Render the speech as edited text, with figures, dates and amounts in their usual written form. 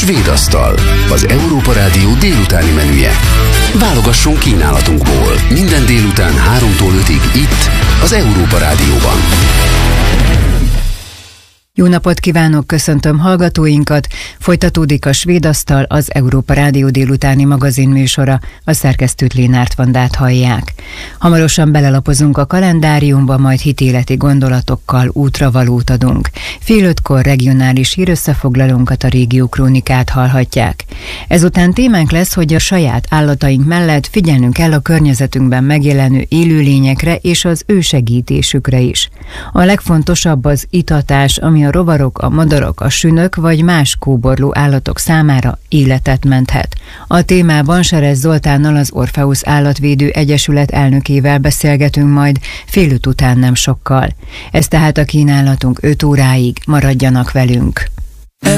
Svédasztal, az Európa Rádió délutáni menüje. Válogasson kínálatunkból minden délután 3-tól 5-ig itt, az Európa Rádióban. Jó napot kívánok, köszöntöm hallgatóinkat. Folytatódik a Svédasztal, az Európa Rádió délutáni magazinműsora. A szerkesztőt Lénárt Vandát hallják. Hamarosan belelapozunk a kalendáriumba, majd hitéleti gondolatokkal útravalót adunk. 4:30-kor regionális hírösszefoglalónkat, a Régió Krónikát hallhatják. Ezután témánk lesz, hogy a saját állataink mellett figyelnünk kell a környezetünkben megjelenő élőlényekre és az ő segítésükre is. A legfontosabb az itatás, ami a rovarok, a madarak, a sünök vagy más kóborló állatok számára életet menthet. A témában Seres Zoltánnal, az Orpheus Állatvédő Egyesület elnökével beszélgetünk majd 4:30 után nem sokkal. Ez tehát a kínálatunk 5 óráig, maradjanak velünk.